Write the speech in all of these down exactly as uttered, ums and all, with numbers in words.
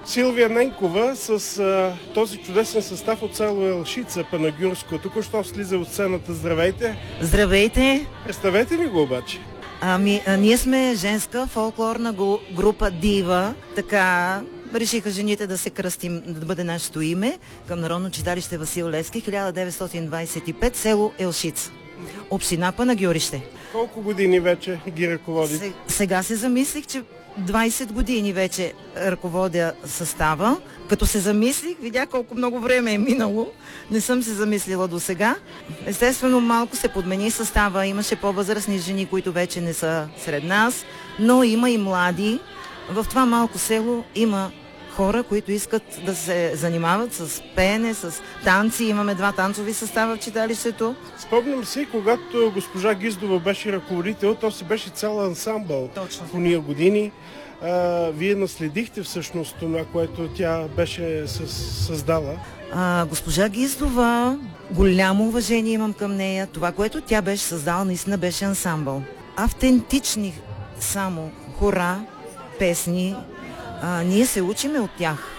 Силвия Ненкова с а, този чудесен състав от село Елшица, Панагюрско. Току-що слиза от сцената. Здравейте! Здравейте! Представете ли го обаче? Ами, а, ние сме женска фолклорна група Дива, така решиха жените да се кръстим, да бъде нашето име към Народно читалище Васил Левски, хиляда деветстотин двадесет и пет, село Елшица, община Панагюрище. Колко години вече ги ръководите? Сега се замислих, че двадесет години вече ръководя състава. Като се замислих, видях колко много време е минало. Не съм се замислила до сега. Естествено, малко се подмени състава. Имаше по-възрастни жени, които вече не са сред нас, но има и млади. В това малко село има хора, които искат да се занимават с пеене, с танци. Имаме два танцови състава в читалището. Спомням си, когато госпожа Гиздова беше ръководител, то си беше цял ансамбъл. Точно. В уния години. А, вие наследихте всъщност това, което тя беше създала. А, госпожа Гиздова, голямо уважение имам към нея. Това, което тя беше създала, наистина беше ансамбъл. Автентични само хора, песни. А, ние се учиме от тях.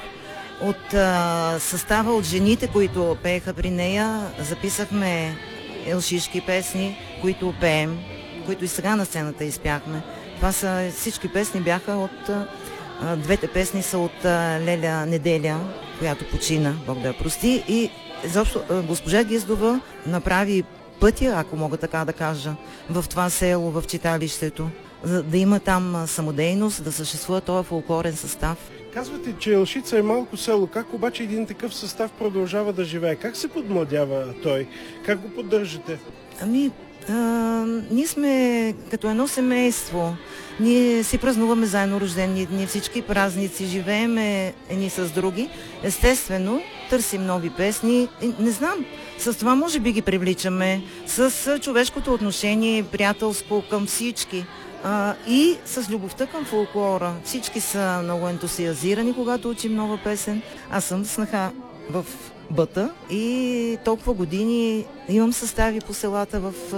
От а, състава от жените, които пееха при нея, записахме елшишки песни, които пеем, които и сега на сцената изпяхме. Това са, всички песни бяха от... А, двете песни са от а, Леля Неделя, която почина, Бог да я прости. И изобщо госпожа Гиздова направи пътя, ако мога така да кажа, в това село, в читалището. Да има там самодейност, да съществува този фолклорен състав. Казвате, че Елшица е малко село. Как обаче един такъв състав продължава да живее? Как се подмладява той? Как го поддържате? Ами, а, ние сме като едно семейство. Ние си празнуваме заедно рождени дни, всички празници, живееме едни с други. Естествено, търсим нови песни. Не знам, с това може би ги привличаме, с човешкото отношение, приятелско към всички. А, и с любовта към фолклора. Всички са много ентусиазирани, когато учим нова песен. Аз съм снаха в Бъта и толкова години имам състави по селата в